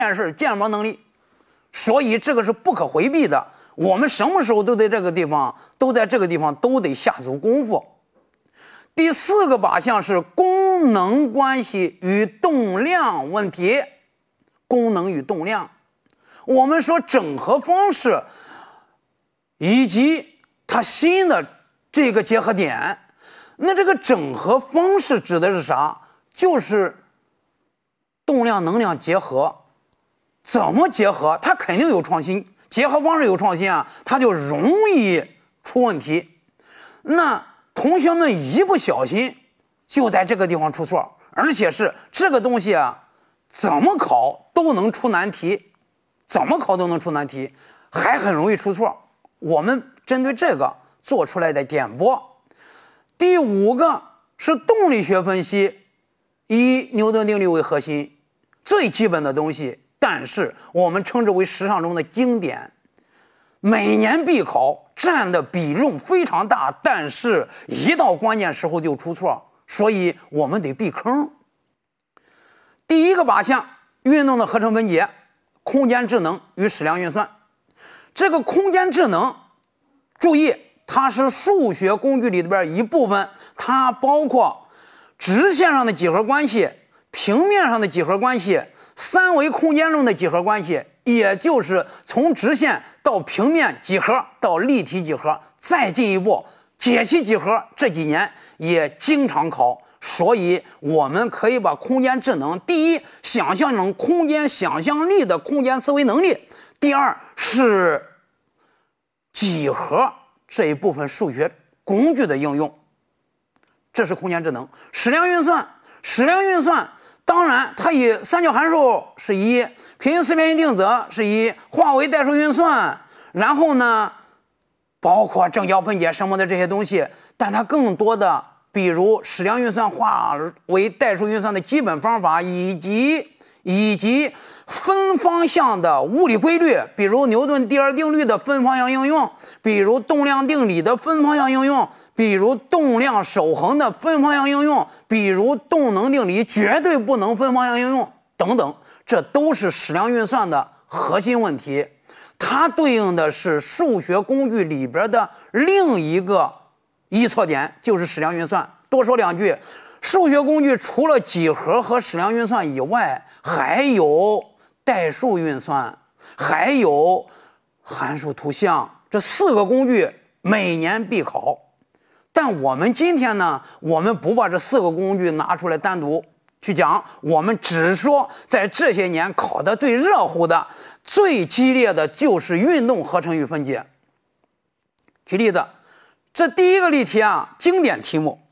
件事建模能力，所以这个是不可回避的。我们什么时候都在这个地方都得下足功夫。第4个靶向是功能关系与动量问题。功能与动量，我们说整合方式以及它新的这个结合点，那这个整合方式指的是啥？就是动量能量结合。怎么结合？它肯定有创新，结合方式有创新啊，它就容易出问题。那同学们一不小心就在这个地方出错，而且是这个东西啊，怎么考都能出难题，还很容易出错。我们针对这个做出来的点拨。第5个是动力学分析，以牛顿定律为核心，最基本的东西，但是我们称之为时尚中的经典，每年必考，占的比重非常大，但是一到关键时候就出错，所以我们得避坑。第1个靶向，运动的合成分解，空间智能与矢量运算。这个空间智能，注意，它是数学工具里边一部分，它包括直线上的几何关系、平面上的几何关系、3维空间中的几何关系，也就是从直线到平面几何到立体几何，再进一步解析几何，这几年也经常考。所以我们可以把空间智能，第一，想象成空间想象力的空间思维能力；第二是几何这一部分数学工具的应用，这是空间智能。矢量运算当然它以三角函数是一，平行四边形定则是一，化为代数运算，然后呢包括正交分解什么的这些东西，但它更多的比如矢量运算化为代数运算的基本方法，以及分方向的物理规律，比如牛顿第2定律的分方向应用，比如动量定理的分方向应用，比如动量守恒的分方向应用，比如动能定理绝对不能分方向应用等等，这都是矢量运算的核心问题。它对应的是数学工具里边的另一个易错点，就是矢量运算。多说2句，数学工具除了几何和矢量运算以外，还有代数运算，还有函数图像，这4个工具每年必考。但我们今天呢，我们不把这4个工具拿出来单独去讲，我们只说在这些年考的最热乎的、最激烈的就是运动合成与分解。举例子，这第1个例题啊，经典题目。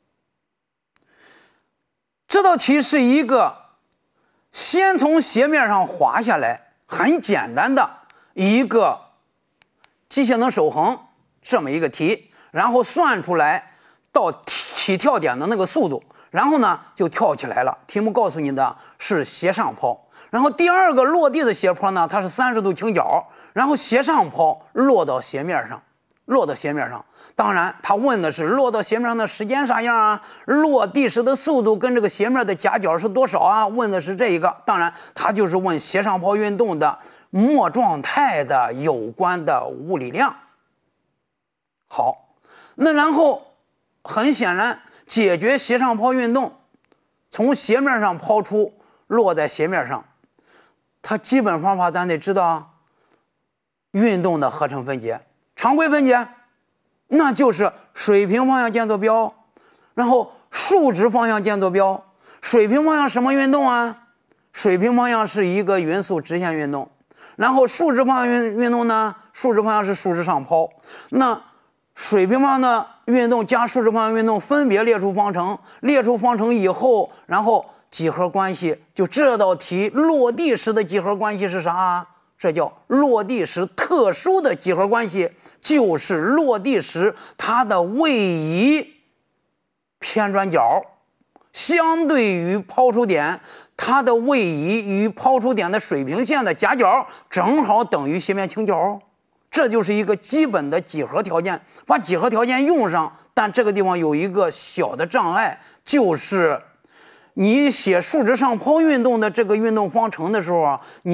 这道题是一个先从斜面上滑下来，很简单的一个机械能守恒这么一个题，然后算出来到起跳点的那个速度，然后呢就跳起来了。题目告诉你的是斜上抛，然后第2个落地的斜坡呢，它是30度倾角，然后斜上抛落到斜面上。当然他问的是落到斜面上的时间啥样啊，落地时的速度跟这个斜面的夹角是多少啊，问的是这一个。当然他就是问斜上抛运动的末状态的有关的物理量。好，那然后很显然解决斜上抛运动，从斜面上抛出落在斜面上，它基本方法咱得知道啊，运动的合成分解。常规分解那就是水平方向键坐标，然后竖直方向键坐标。水平方向什么运动啊？水平方向是一个匀速直线运动，然后竖直方向运动呢，竖直方向是竖直上抛。那水平方向的运动加竖直方向运动分别列出方程，列出方程以后，然后几何关系，就这道题落地时的几何关系是啥？这叫落地时特殊的几何关系，就是落地时它的位移偏转角相对于抛出点，它的位移与抛出点的水平线的夹角正好等于斜面倾角。这就是一个基本的几何条件，把几何条件用上，但这个地方有一个小的障碍，就是你写树脂上泡运动的这个运动方程的时候啊，